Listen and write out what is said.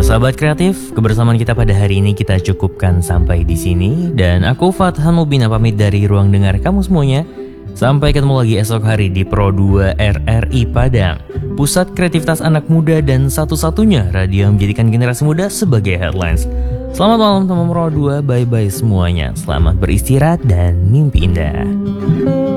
sahabat kreatif, kebersamaan kita pada hari ini kita cukupkan sampai di sini. Dan aku Fathan Mubina pamit dari ruang dengar kamu semuanya. Sampai ketemu lagi esok hari di Pro 2 RRI Padang, pusat kreativitas anak muda dan satu-satunya radio yang menjadikan generasi muda sebagai headlines. Selamat malam teman Pro 2, bye-bye semuanya. Selamat beristirahat dan mimpi indah.